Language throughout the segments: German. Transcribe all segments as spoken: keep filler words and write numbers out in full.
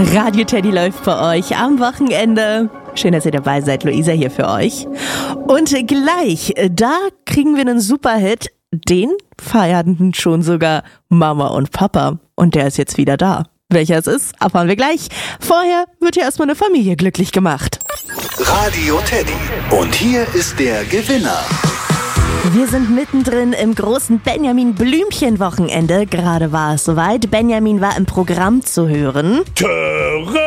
Radio Teddy läuft bei euch am Wochenende. Schön, dass ihr dabei seid. Luisa hier für euch. Und gleich, da kriegen wir einen Superhit. Den feierten schon sogar Mama und Papa. Und der ist jetzt wieder da. Welcher es ist, erfahren wir gleich. Vorher wird hier erstmal eine Familie glücklich gemacht. Radio Teddy. Und hier ist der Gewinner. Wir sind mittendrin im großen Benjamin-Blümchen-Wochenende. Gerade war es soweit. Benjamin war im Programm zu hören. Töre!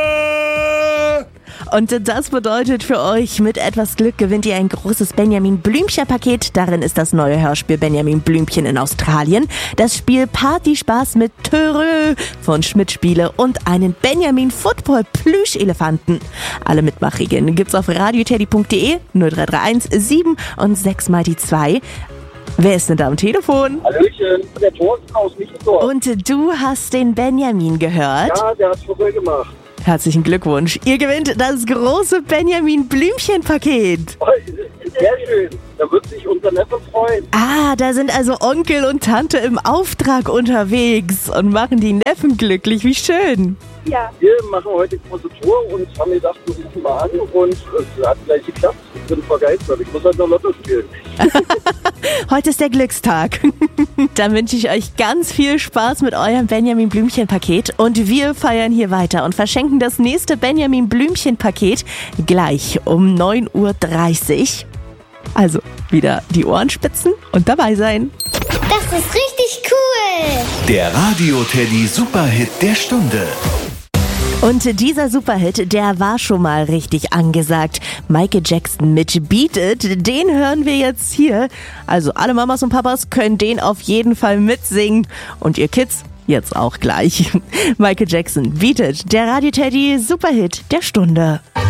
Und das bedeutet für euch, mit etwas Glück gewinnt ihr ein großes Benjamin-Blümchen-Paket. Darin ist das neue Hörspiel Benjamin Blümchen in Australien, das Spiel Partyspaß mit Töre von Schmidt Spiele und einen Benjamin-Football-Plüschelefanten. Alle Mitmachregeln gibt's auf radioteddy punkt de, null drei drei eins sieben und sechs mal die zwei. Wer ist denn da am Telefon? Hallöchen, der Thorsten aus Michelsdorf. Und du hast den Benjamin gehört? Ja, der hat's voll gemacht. Herzlichen Glückwunsch. Ihr gewinnt das große Benjamin-Blümchen-Paket. Oh, sehr schön. Da wird sich unser Neffe freuen. Ah, da sind also Onkel und Tante im Auftrag unterwegs und machen die Neffen glücklich. Wie schön. Ja. Wir machen heute große Tour und haben gedacht, wir rufen mal an und es hat gleich geklappt. Ich bin vergeistert. Ich muss halt noch Lotto spielen. Heute ist der Glückstag. Dann wünsche ich euch ganz viel Spaß mit eurem Benjamin Blümchen-Paket und wir feiern hier weiter und verschenken das nächste Benjamin Blümchen-Paket gleich um neun Uhr dreißig. Also wieder die Ohren spitzen und dabei sein. Das ist richtig cool. Der Radio Teddy Superhit der Stunde. Und dieser Superhit, der war schon mal richtig angesagt. Michael Jackson mit Beat It, den hören wir jetzt hier. Also alle Mamas und Papas können den auf jeden Fall mitsingen. Und ihr Kids jetzt auch gleich. Michael Jackson, Beat It, der Radio Teddy Superhit der Stunde.